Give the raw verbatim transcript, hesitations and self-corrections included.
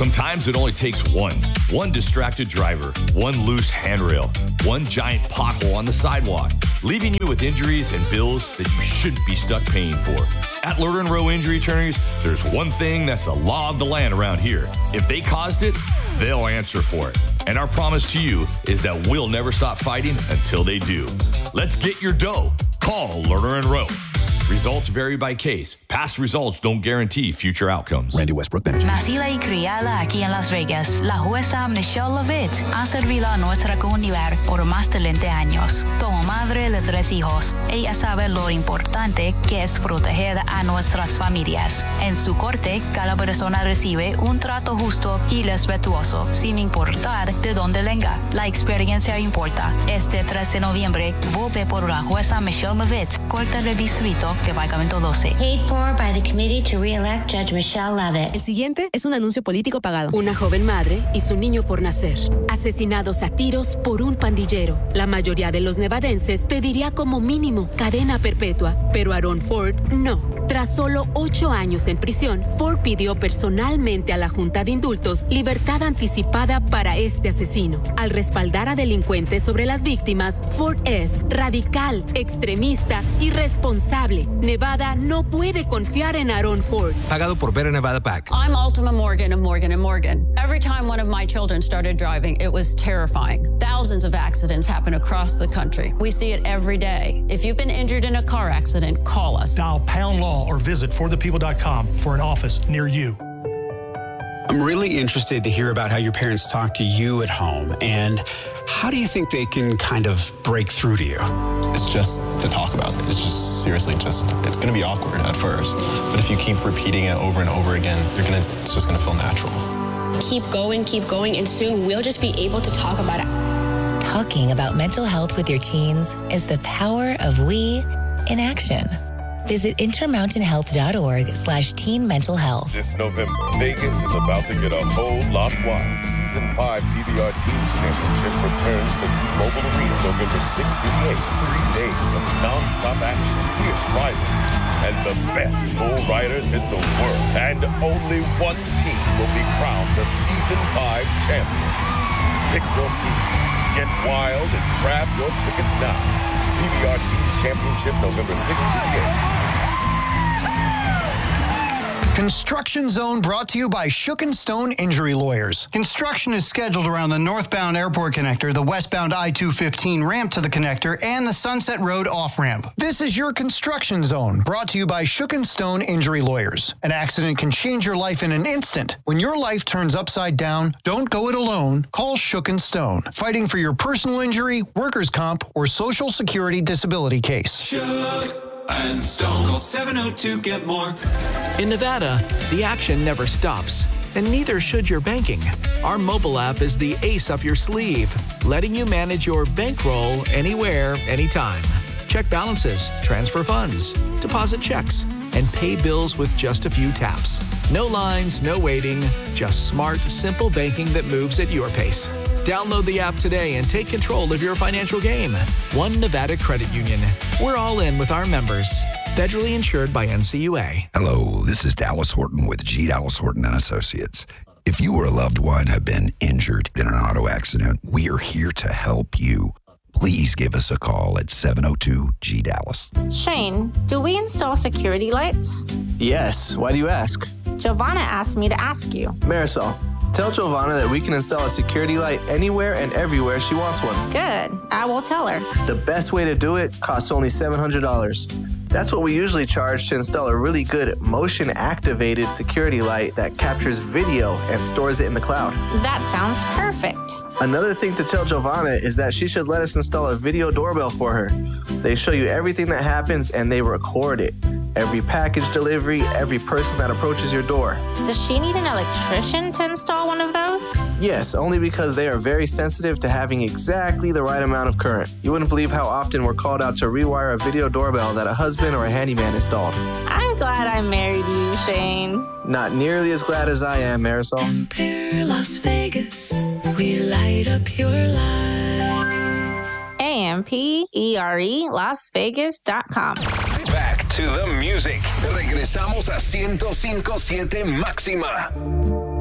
Sometimes it only takes one. One distracted driver, one loose handrail, one giant pothole on the sidewalk, leaving you with injuries and bills that you shouldn't be stuck paying for. At Lerner and Rowe Injury Attorneys, there's one thing that's the law of the land around here. If they caused it, they'll answer for it. And our promise to you is that we'll never stop fighting until they do. Let's get your dough. Call Lerner and Rowe. Results vary by case. Past results don't guarantee future outcomes. Randy Westbrook Benjamin. Nacida y criada aquí en Las Vegas, la jueza Michelle Levitt ha servido a nuestra comunidad por más de veinte años. Como madre de tres hijos, ella sabe lo importante que es proteger a nuestras familias. En su corte, cada persona recibe un trato justo y respetuoso, sin importar de dónde venga. La experiencia importa. Este tres de noviembre, vote por la jueza Michelle Levitt, Corte del Distrito, Departamento doce. Paid for by the committee to re-elect Judge Michelle Levitt. El siguiente es un anuncio político pagado. Una joven madre y su niño por nacer, asesinados a tiros por un pandillero. La mayoría de los nevadenses pediría como mínimo cadena perpetua, pero Aaron Ford no. Tras solo ocho años en prisión, Ford pidió personalmente a la Junta de Indultos libertad anticipada para este asesino. Al respaldar a delincuentes sobre las víctimas, Ford es radical, extremista y responsable. Nevada no puede confiar en Aaron Ford. Pagado por Better Nevada PAC. I'm Ultima Morgan of Morgan and Morgan. Every time one of my children started driving, it was terrifying. Thousands of accidents happen across the country. We see it every day. If you've been injured in a car accident, call us. Dial pound law or visit for the people dot com for an office near you. I'm really interested to hear about how your parents talk to you at home, and how do you think they can kind of break through to you? It's just to talk about it. It's just seriously just, it's going to be awkward at first, but if you keep repeating it over and over again, you're gonna, it's just going to feel natural. Keep going, keep going, and soon we'll just be able to talk about it. Talking about mental health with your teens is the power of we in action. Visit intermountainhealth.org slash teen mental health. This November, Vegas is about to get a whole lot wild. Season five P B R Teams Championship returns to T-Mobile Arena November sixth through the eighth. Three days of non-stop action, fierce rivalries, and the best bull riders in the world. And only one team will be crowned the Season five champions. Pick your team. Get wild and grab your tickets now. P B R Teams Championship November sixth through the eighth. Construction Zone brought to you by Shook and Stone Injury Lawyers. Construction is scheduled around the northbound airport connector, the westbound I two fifteen ramp to the connector, and the Sunset Road off-ramp. This is your Construction Zone, brought to you by Shook and Stone Injury Lawyers. An accident can change your life in an instant. When your life turns upside down, don't go it alone. Call Shook and Stone, fighting for your personal injury, workers' comp, or Social Security disability case. Shook and Stone. Call seven oh two, get more. In Nevada, the action never stops, and neither should your banking. Our mobile app is the ace up your sleeve, letting you manage your bankroll anywhere, anytime. Check balances, transfer funds, deposit checks, and pay bills with just a few taps. No lines, no waiting, just smart, simple banking that moves at your pace. Download the app today and take control of your financial game. One Nevada Credit Union. We're all in with our members. Federally insured by N C U A. Hello, this is Dallas Horton with G. Dallas Horton and Associates. If you or a loved one have been injured in an auto accident, we are here to help you. Please give us a call at seven oh two G Dallas. Shane, do we install security lights? Yes. Why do you ask? Giovanna asked me to ask you. Marisol, tell Giovanna that we can install a security light anywhere and everywhere she wants one. Good. I will tell her. The best way to do it costs only seven hundred dollars. That's what we usually charge to install a really good motion-activated security light that captures video and stores it in the cloud. That sounds perfect. Another thing to tell Giovanna is that she should let us install a video doorbell for her. They show you everything that happens and they record it. Every package delivery, every person that approaches your door. Does she need an electrician to install one of those? Yes, only because they are very sensitive to having exactly the right amount of current. You wouldn't believe how often we're called out to rewire a video doorbell that a husband or a handyman installed. I'm glad I married you, Shane. Not nearly as glad as I am, Marisol. Empire Las Vegas, we light up your life. A M P E R E Las Vegas dot com. Back to the music. Regresamos a ciento cinco punto siete Máxima.